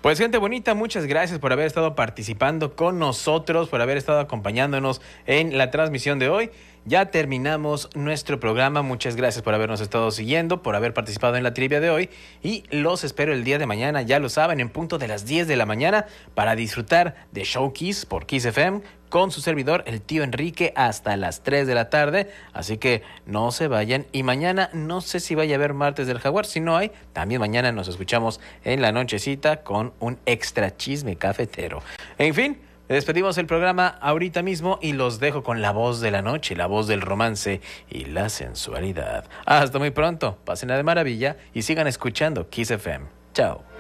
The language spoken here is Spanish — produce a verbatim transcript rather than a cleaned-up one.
Pues gente bonita, muchas gracias por haber estado participando con nosotros, por haber estado acompañándonos en la transmisión de hoy. Ya terminamos nuestro programa. Muchas gracias por habernos estado siguiendo, por haber participado en la trivia de hoy. Y los espero el día de mañana, ya lo saben, en punto de las diez de la mañana para disfrutar de Show Kiss por Kiss F M con su servidor, el tío Enrique, hasta las tres de la tarde. Así que no se vayan. Y mañana no sé si vaya a haber Martes del Jaguar. Si no hay, también mañana nos escuchamos en la nochecita con un extra chisme cafetero. En fin, despedimos el programa ahorita mismo y los dejo con la voz de la noche, la voz del romance y la sensualidad. Hasta muy pronto, pásenla de maravilla y sigan escuchando Kiss F M. Chao.